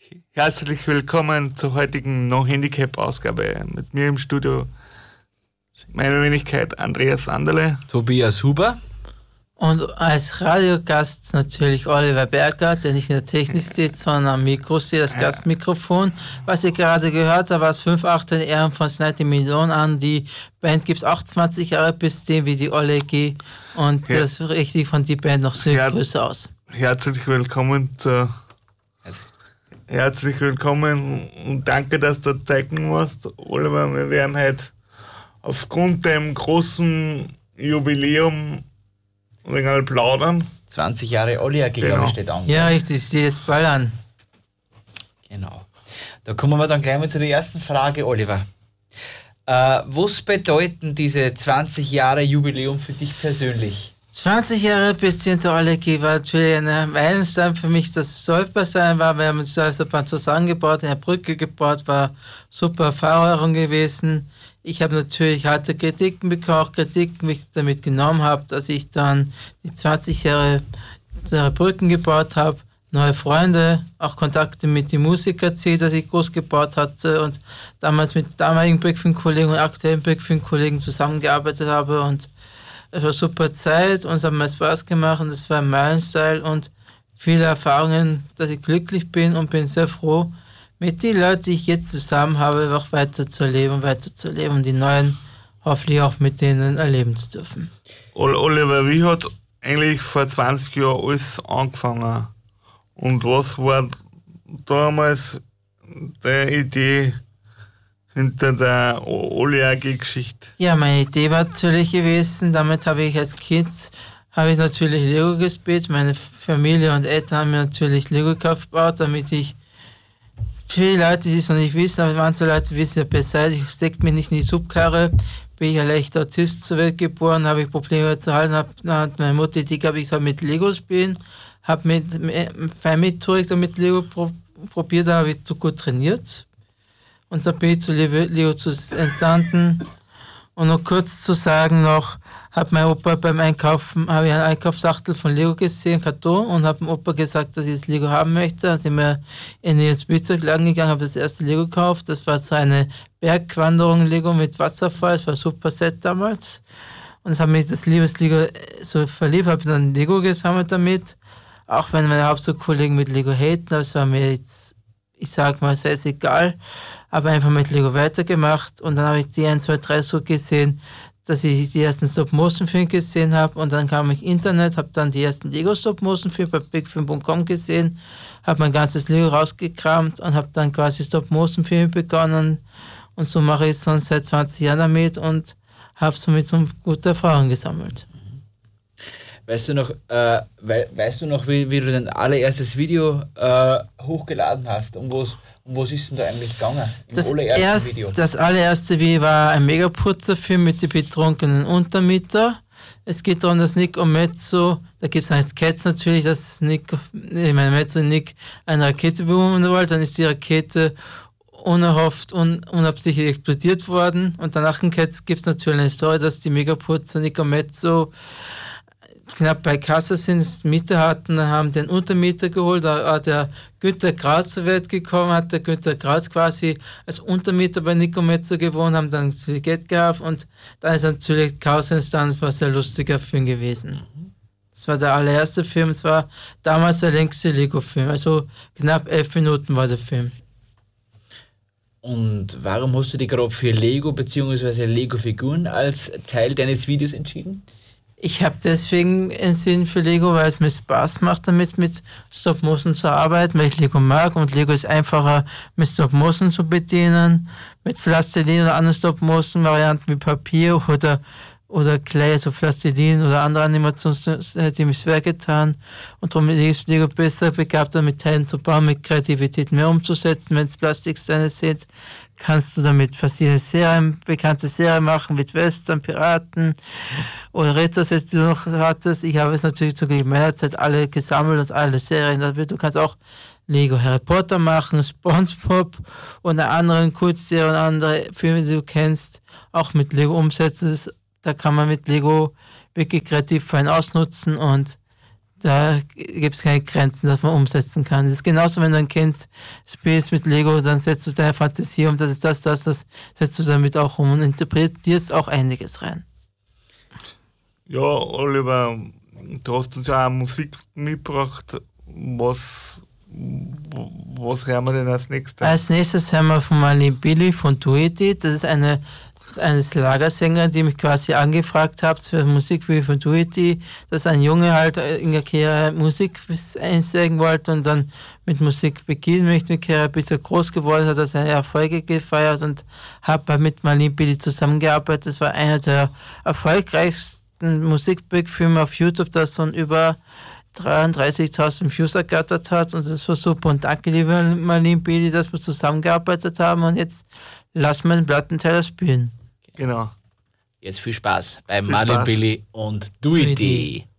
Herzlich willkommen zur heutigen No-Handicap-Ausgabe. Mit mir im Studio meine Wenigkeit Andreas Anderle, Tobias Huber und als Radiogast natürlich Oliver Berger, der nicht in der Technik steht, sondern am Mikro steht, das Gastmikrofon. Was ihr gerade gehört habt, war 5/8 in Ehren von 90 Millionen an. Die Band gibt es auch 20 Jahre bis dem wie die Olle G. Und das richtig von die Band noch so Grüße aus. Herzlich willkommen und danke, dass du zeigen warst, Oliver. Wir werden heute aufgrund dem großen Jubiläum ein wenig plaudern. 20 Jahre Olli AG, glaube ich, steht an. Ja, richtig, steht jetzt bald an. Genau. Da kommen wir dann gleich mal zu der ersten Frage, Oliver. Was bedeuten diese 20 Jahre Jubiläum für dich persönlich? 20 Jahre bis hinter Olle G war natürlich ein Meilenstein für mich, das Stolperstein war. Wir haben uns Stolperband zusammengebaut, eine Brücke gebaut, war super Erfahrung gewesen. Ich habe natürlich harte Kritiken bekommen, auch Kritiken, die ich damit genommen habe, dass ich dann die 20 Jahre Brücken gebaut habe, neue Freunde, auch Kontakte mit den Musikern, dass ich groß gebaut hatte und damals mit damaligen Brickfilm-Kollegen und aktuellen Brickfilm-Kollegen zusammengearbeitet habe und es war super Zeit und es hat mir Spaß gemacht und es war ein Meilenstein und viele Erfahrungen, dass ich glücklich bin und bin sehr froh, mit den Leuten, die ich jetzt zusammen habe, auch weiterzuleben und die neuen hoffentlich auch mit denen erleben zu dürfen. Oliver, wie hat eigentlich vor 20 Jahren alles angefangen? Und was war damals die Idee hinter der Olle AG-Geschichte? Ja, meine Idee war natürlich gewesen, damit habe ich als Kind natürlich Lego gespielt. Meine Familie und Eltern haben mir natürlich Lego gebaut, damit ich viele Leute, die es noch nicht wissen, aber manche Leute wissen ja besser, ich stecke mich nicht in die Subkarre, bin ich ein leichter Autist zur Welt geboren, habe ich Probleme zu halten, dann hat meine Mutter die gehabt, ich soll mit Lego spielen, habe mit Feinmethodik mit Lego probiert, da habe ich zu gut trainiert und dann bin ich zu Lego entstanden. Und noch kurz zu sagen noch, hat mein Opa beim Einkaufen, habe ich einen Einkaufsachtel von Lego gesehen, Karton, und habe dem Opa gesagt, dass ich das Lego haben möchte. Dann sind wir in den Spielzeugladen gegangen, habe das erste Lego gekauft. Das war so eine Bergwanderung Lego mit Wasserfall, das war ein super Set damals. Und ich habe mich das Lego so verliebt, habe dann Lego gesammelt damit. Auch wenn meine Hauptschulkollegen mit Lego haten, aber es war mir jetzt, ich sag mal, sehr egal. Habe einfach mit Lego weitergemacht und dann habe ich die 1, 2, 3 so gesehen, dass ich die ersten Stop-Motion-Filme gesehen habe und dann kam ich Internet, habe dann die ersten Lego-Stop-Motion-Filme bei bigfilm.com gesehen, habe mein ganzes Lego rausgekramt und habe dann quasi Stop-Motion-Filme begonnen und so mache ich es sonst seit 20 Jahren damit und habe somit so gute Erfahrungen gesammelt. Weißt du noch, wie du dein allererstes Video hochgeladen hast? Um was ist denn da eigentlich gegangen? Das allererste Video war ein Megaputzer-Film mit den betrunkenen Untermieter. Es geht darum, dass Nick und Mezzo, da gibt es einen Sketch natürlich, dass Mezzo und Nick eine Rakete bewohnen wollen. Dann ist die Rakete unerhofft und unabsichtlich explodiert worden. Und danach gibt es natürlich eine Story, dass die Megaputzer, Nick und Mezzo, knapp bei Kasse sind, Mieter hatten, haben den Untermieter geholt, da war der Günter Graus zur Welt gekommen, hat der Günter Graus quasi als Untermieter bei Nico Mezzo gewohnt, haben dann viel Geld gehabt und dann ist natürlich Chaos entstanden, das war ein sehr lustiger Film gewesen. Das war der allererste Film, es war damals der längste Lego-Film, also knapp 11 Minuten war der Film. Und warum hast du dich gerade für Lego bzw. Lego-Figuren als Teil deines Videos entschieden? Ich habe deswegen einen Sinn für Lego, weil es mir Spaß macht, damit mit Stop-Motion zu arbeiten, weil ich Lego mag und Lego ist einfacher mit Stop-Motion zu bedienen, mit Plastilin oder anderen Stop-Motion-Varianten wie Papier oder Clay, also Plastilin oder andere Animations, hätte mir schwer getan. Und darum ist Lego besser begabt, mit Teilen zu bauen, mit Kreativität mehr umzusetzen. Wenn es Plastiksteine sind, kannst du damit verschiedene bekannte Serien machen, mit Western, Piraten oder Rätselsets, die du noch hattest. Ich habe es natürlich zu meiner Zeit alle gesammelt und alle Serien. Du kannst auch Lego Harry Potter machen, SpongeBob und eine andere Kurzserie und andere Filme, die du kennst, auch mit Lego umsetzen. Da kann man mit Lego wirklich kreativ fein ausnutzen und Da gibt es keine Grenzen, dass man umsetzen kann. Das ist genauso, wenn du ein Kind spielst mit Lego, dann setzt du deine Fantasie um, das ist das setzt du damit auch um und interpretierst auch einiges rein. Ja, Oliver, du hast uns ja auch Musik mitgebracht. Was hören wir denn als nächstes? Als nächstes hören wir von Marlene Billy von Do It. Das ist eine Schlagersängerin, die mich quasi angefragt hat für Musikvideo von Do It. Dass ein Junge halt in der Karriere Musik einsteigen wollte und dann mit Musik beginnen möchte. Mit Karriere ein bisschen groß geworden hat, seine Erfolge gefeiert und habe mit Marlene Billy zusammengearbeitet. Das war einer der erfolgreichsten Musikfilme auf YouTube, das so über 33.000 Views ergattert hat und das war super. Und danke, liebe Marlene Billy, dass wir zusammengearbeitet haben und jetzt lassen wir den Plattenteiler spielen. Genau. Jetzt viel Spaß bei Marlene Billy und Do It.